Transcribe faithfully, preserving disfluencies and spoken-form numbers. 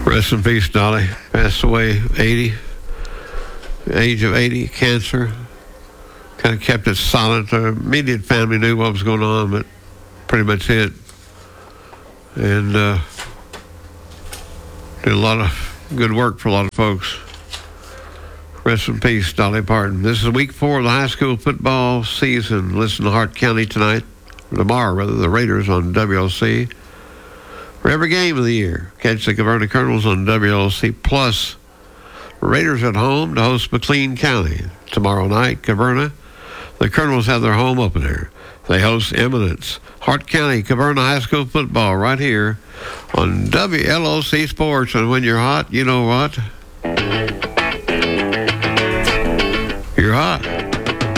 Rest in peace, Dolly. Passed away eighty, age of eighty, cancer. Kind of kept it silent. Her immediate family knew what was going on, but pretty much it. And uh, did a lot of good work for a lot of folks. Rest in peace, Dolly Parton. This is week four of the high school football season. Listen to Hart County tonight, tomorrow rather, the Raiders on W L C. For every game of the year, catch the Caverna Colonels on W L C Plus. Raiders at home to host McLean County. Tomorrow night, Caverna. The Colonels have their home opener. They host Eminence. Hart County, Caverna High School football right here on W L O C Sports. And when you're hot, you know what?